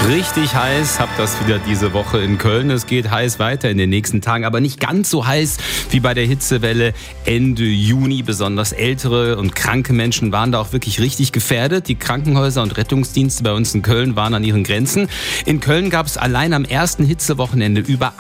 Richtig heiß, hab das wieder diese Woche in Köln. Es geht heiß weiter in den nächsten Tagen, aber nicht ganz so heiß wie bei der Hitzewelle Ende Juni. Besonders ältere und kranke Menschen waren da auch wirklich richtig gefährdet. Die Krankenhäuser und Rettungsdienste bei uns in Köln waren an ihren Grenzen. In Köln gab es allein am ersten Hitzewochenende über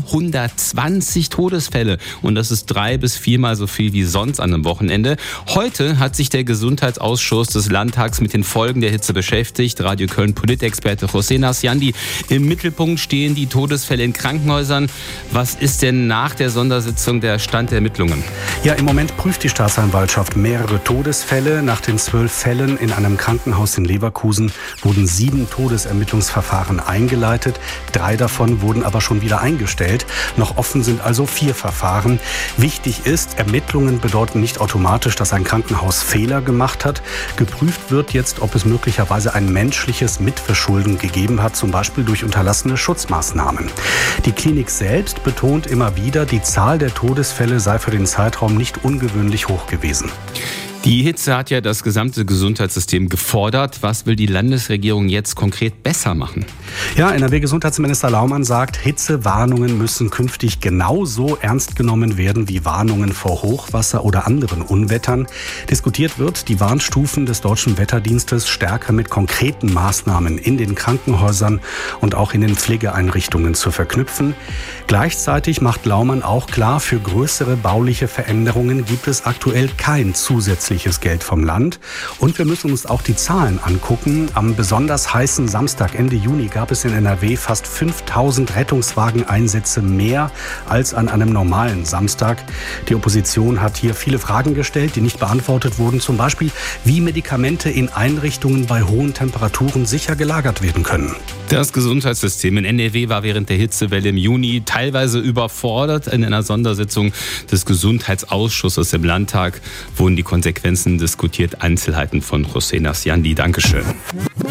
120 Todesfälle. Und das ist 3- bis 4-mal so viel wie sonst an einem Wochenende. Heute hat sich der Gesundheitsausschuss des Landtags mit den Folgen der Hitze beschäftigt. Radio Köln Politexperte José Nasciandi. Im Mittelpunkt stehen die Todesfälle in Krankenhäusern. Was ist denn nach der Sondersitzung der Stand der Ermittlungen? Ja, im Moment prüft die Staatsanwaltschaft mehrere Todesfälle. Nach den 12 Fällen in einem Krankenhaus in Leverkusen wurden 7 Todesermittlungsverfahren eingeleitet. 3 davon wurden aber schon wieder eingestellt. Noch offen sind also 4 Verfahren. Wichtig ist, Ermittlungen bedeuten nicht automatisch, dass ein Krankenhaus Fehler gemacht hat. Geprüft wird jetzt, ob es möglicherweise ein menschliches Mitverschulden gegeben hat, zum Beispiel durch unterlassene Schutzmaßnahmen. Die Klinik selbst betont immer wieder, die Zahl der Todesfälle sei für den Zeitraum nicht ungewöhnlich hoch gewesen. Die Hitze hat ja das gesamte Gesundheitssystem gefordert. Was will die Landesregierung jetzt konkret besser machen? Ja, NRW-Gesundheitsminister Laumann sagt, Hitzewarnungen müssen künftig genauso ernst genommen werden wie Warnungen vor Hochwasser oder anderen Unwettern. Diskutiert wird, die Warnstufen des Deutschen Wetterdienstes stärker mit konkreten Maßnahmen in den Krankenhäusern und auch in den Pflegeeinrichtungen zu verknüpfen. Gleichzeitig macht Laumann auch klar, für größere bauliche Veränderungen gibt es aktuell kein zusätzliches Geld vom Land. Und wir müssen uns auch die Zahlen angucken. Am besonders heißen Samstag Ende Juni gab es in NRW fast 5000 Rettungswageneinsätze mehr als an einem normalen Samstag. Die Opposition hat hier viele Fragen gestellt, die nicht beantwortet wurden. Zum Beispiel, wie Medikamente in Einrichtungen bei hohen Temperaturen sicher gelagert werden können. Das Gesundheitssystem in NRW war während der Hitzewelle im Juni teilweise überfordert. In einer Sondersitzung des Gesundheitsausschusses im Landtag wurden die Konsequenzen diskutiert. Einzelheiten von José Nasciandi. Dankeschön.